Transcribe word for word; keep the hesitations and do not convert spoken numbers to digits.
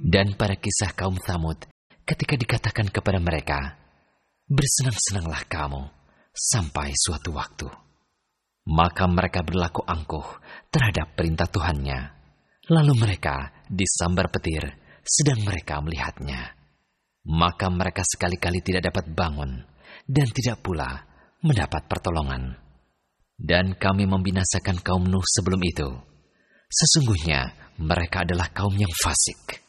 Dan pada kisah kaum Tsamud, ketika dikatakan kepada mereka, bersenang-senanglah kamu sampai suatu waktu. Maka mereka berlaku angkuh terhadap perintah Tuhannya. Lalu mereka disambar petir, sedang mereka melihatnya. Maka mereka sekali-kali tidak dapat bangun, dan tidak pula mendapat pertolongan. Dan kami membinasakan kaum Nuh sebelum itu. Sesungguhnya mereka adalah kaum yang fasik.